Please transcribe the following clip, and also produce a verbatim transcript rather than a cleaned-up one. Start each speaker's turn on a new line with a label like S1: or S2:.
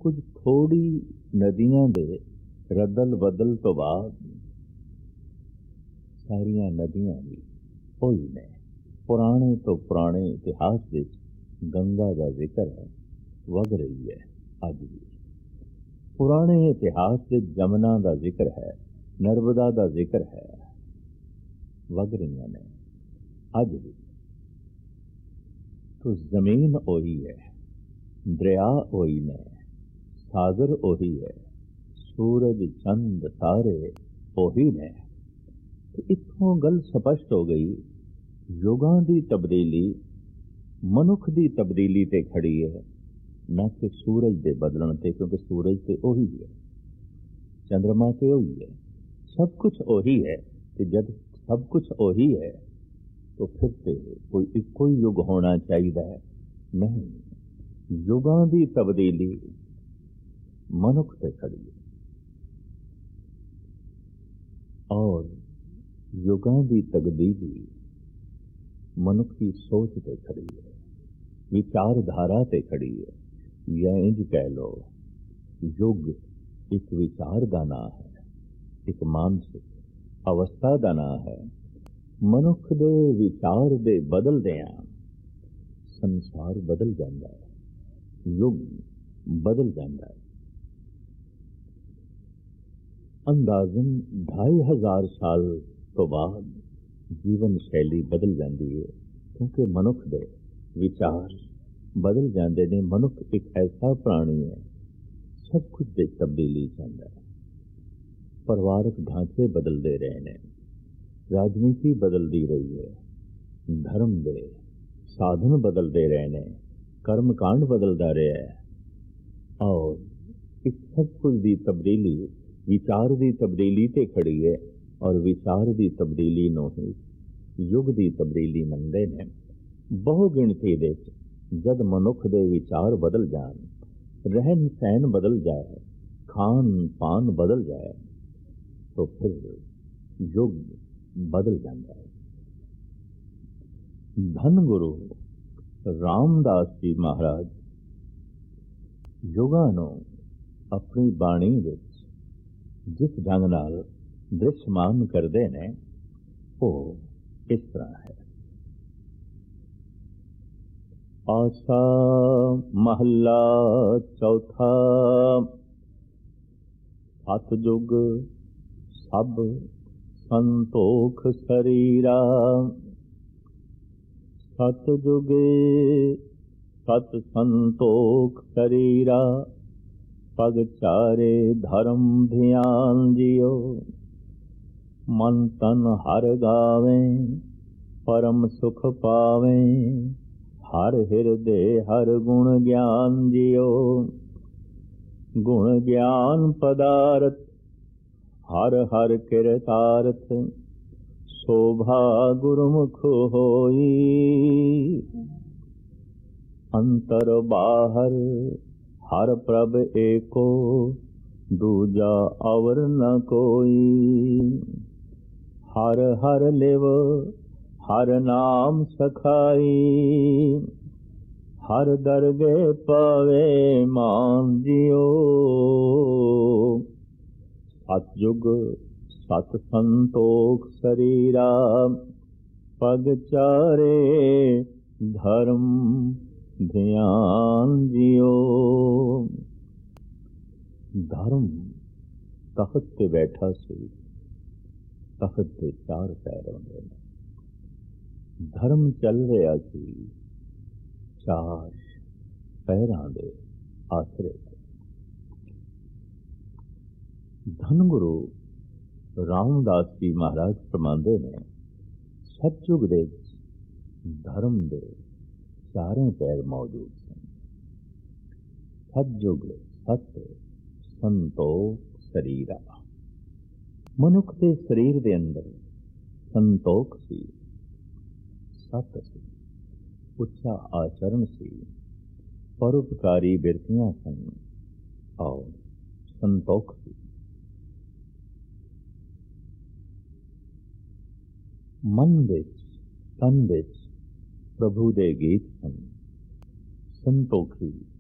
S1: ਕੁਝ ਥੋੜੀ ਨਦੀਆਂ ਦੇ ਰਦਲ ਬਦਲ ਤੋਂ ਬਾਅਦ ਸਾਰੀਆਂ ਨਦੀਆਂ ਵੀ ਉਹੀ ਨੇ। ਪੁਰਾਣੇ ਤੋਂ ਪੁਰਾਣੇ ਇਤਿਹਾਸ ਵਿੱਚ ਗੰਗਾ ਦਾ ਜ਼ਿਕਰ ਹੈ, ਵਗ ਰਹੀ ਹੈ ਅੱਜ ਵੀ। ਪੁਰਾਣੇ ਇਤਿਹਾਸ ਵਿੱਚ ਜਮਨਾ ਦਾ ਜ਼ਿਕਰ ਹੈ, ਨਰਮਦਾ ਦਾ ਜ਼ਿਕਰ ਹੈ, ਵਗ ਰਹੀਆਂ ਨੇ ਅੱਜ ਵੀ। तो ਜ਼ਮੀਨ ਉਹੀ ਹੈ, ਦਰਿਆ ਉਹੀ ਨੇ, ਸਾਗਰ ਉਹੀ ਹੈ, ਸੂਰਜ ਚੰਦ ਤਾਰੇ ਉਹੀ ਨੇ। ਤੇ ਇੱਥੋਂ ਗੱਲ ਸਪਸ਼ਟ ਹੋ ਗਈ, ਯੁਗਾਂ ਦੀ ਤਬਦੀਲੀ ਮਨੁੱਖ ਦੀ ਤਬਦੀਲੀ ਤੇ ਖੜੀ ਹੈ, ਨਾ ਕਿ ਸੂਰਜ ਦੇ ਬਦਲਣ ਤੇ, ਕਿਉਂਕਿ ਸੂਰਜ ਤੇ ਉਹੀ ਹੈ, ਚੰਦਰਮਾ ਤੇ ਉਹੀ ਹੈ, ਸਭ ਕੁਛ ਉਹੀ ਹੈ। ਤੇ ਜਦ ਸਭ ਕੁਛ ਉਹੀ ਹੈ तो फिर से कोई इक्को ही युग होना चाहिए नहीं। युगां दी तब्दीली मनुख से खड़ी है और युगां दी तब्दीली मनुख की सोच से खड़ी है, विचारधारा से खड़ी है। या इंज कह लो, युग एक विचार का नाम है, एक मानसिक अवस्था का नाम है। मनुख दे विचार दे बदलदियां संसार बदल जाता है, युग बदल जाता है। अंदाजन ढाई हजार साल तो बाद जीवन शैली बदल जाती है, क्योंकि मनुख दे विचार बदल जाते हैं। मनुख एक ऐसा प्राणी है, सब कुछ दे तब्दीली चाहता है। परिवारक ढांचे बदलते रहे हैं, राजनीति बदलती रही है, धर्म दे साधन बदलते रहे ने, कर्मकांड बदलता रहा है और इस सब कुछ की तब्दीली विचार की तब्दीली ते खड़ी है। और विचार की तब्दीली नूं ही युग की तब्दीली मनते हैं। बहु गिणती दे जद मनुख दे विचार बदल जान, रहन सहन बदल जाए, खान पान बदल जाए, तो फिर युग बदल जाता है। धन गुरु रामदास जी महाराज युगां नूं अपनी बाणी विच जिस ढंग नाल दृश्यमान करते ने, वो इस तरह है। आसा महला चौथा, सतजुग सब संतोख शरीरा। सतजुगे सत संतोख शरीरा, पग चारे धर्म ध्यान जियो। मन तन हर गावे, परम सुख पावे, हर हृदय हर गुण ज्ञान जियो। गुण ज्ञान पदार्थ हर हर किरतार्थ, शोभा गुरुमुख होई। अंतर बाहर हर प्रभ एको, दूजा अवर न कोई। हर हर लिव हर नाम सखाई, हर दरगे पावे मान जियो। सतयुग सत संतोख शरीरा, पग चारे धर्म ध्यान जियो। धर्म तख्त ते बैठा सी, तख्त ते चार पैर होंदे ने। धर्म चल रहा सी चार पैरां दे आसरे। धन गुरु रामदास जी महाराज फरमांदे ने, सतयुग दे धर्म दे चारों पैर मौजूद सन। सतयुग सत संतोख शरीरा, मनुख के शरीर दे अंदर संतोख सी, सत सी, उच्चा आचरण सी, परोपकारी बिरतियां सन और संतोख सी। मन विच तन विच प्रभु दे गीत सन। संतोखी